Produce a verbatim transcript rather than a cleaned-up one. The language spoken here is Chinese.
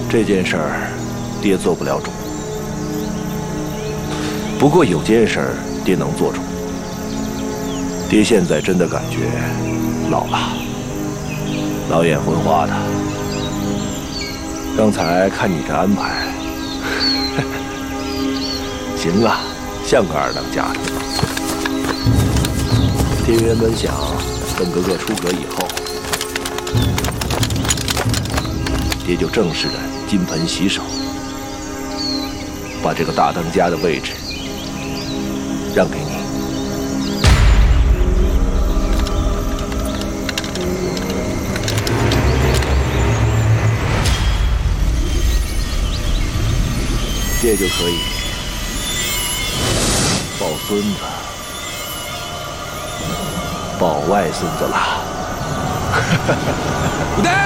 这件事儿，爹做不了主。不过有件事儿，爹能做主。爹现在真的感觉老了，老眼昏花的。刚才看你这安排，行啊，像个二当家的。爹原本想等哥哥出阁以后，爹就正式的金盆洗手，把这个大当家的位置让给你。爹就可以抱孙子、抱外孙子了。 五代。